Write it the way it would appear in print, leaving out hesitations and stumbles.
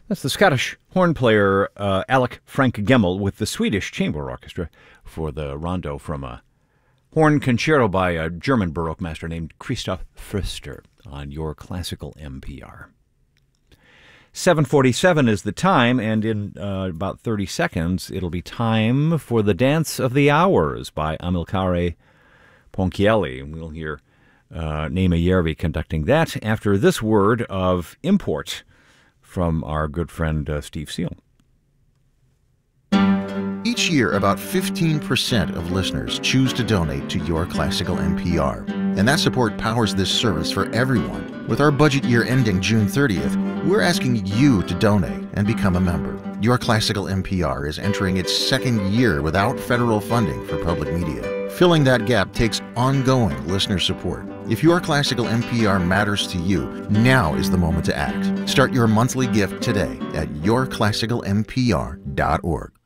That's the Scottish horn player Alec Frank Gemmel with the Swedish Chamber Orchestra for the rondo from a horn concerto by a German Baroque master named Christoph Fröster on your classical NPR. 7:47 is the time, and in about 30 seconds, it'll be time for the Dance of the Hours by Amilcare Ponchielli. We'll hear Naima Järvi conducting that after this word of import from our good friend Steve Seal. Each year, about 15% of listeners choose to donate to Your Classical NPR, and that support powers this service for everyone. With our budget year ending June 30th, we're asking you to donate and become a member. Your Classical NPR is entering its second year without federal funding for public media. Filling that gap takes ongoing listener support. If Your Classical NPR matters to you, now is the moment to act. Start your monthly gift today at yourclassicalnpr.org.